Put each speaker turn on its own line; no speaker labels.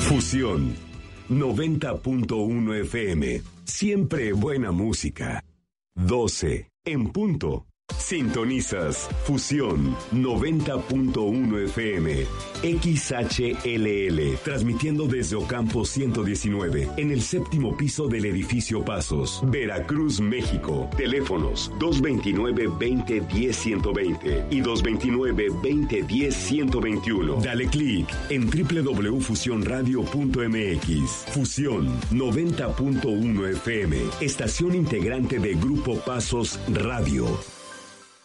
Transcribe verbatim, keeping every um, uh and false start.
Fusión noventa punto uno F M. Siempre buena música. doce en punto. Sintonizas Fusión noventa punto uno F M, X H L L, transmitiendo desde Ocampo ciento diecinueve, en el séptimo piso del edificio Pasos, Veracruz, México. Teléfonos dos veintinueve, veinte, diez, ciento veinte y dos veintinueve, veinte, diez, ciento veintiuno. Dale clic en doble u doble u doble u punto fusión radio punto m x. Fusión noventa punto uno F M, estación integrante de Grupo Pasos Radio.